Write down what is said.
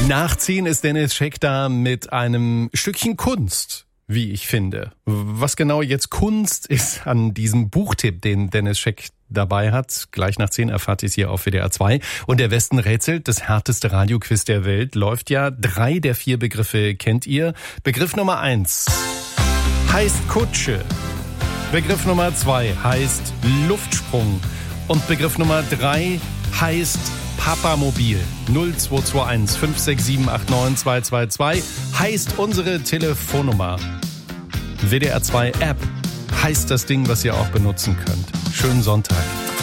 Nachziehen ist Dennis Scheck da mit einem Stückchen Kunst, wie ich finde. Was genau jetzt Kunst ist an diesem Buchtipp, den Dennis Scheck dabei hat, gleich nach 10 erfahrt ihr es hier auf WDR 2. Und der Westen rätselt, das härteste Radioquiz der Welt, läuft ja. 3 der 4 Begriffe kennt ihr. Begriff Nummer 1 heißt Kutsche. Begriff Nummer 2 heißt Luftsprung. Und Begriff Nummer 3 heißt Papamobil. 0221 567 89222 heißt unsere Telefonnummer. WDR 2 App heißt das Ding, was ihr auch benutzen könnt. Schönen Sonntag.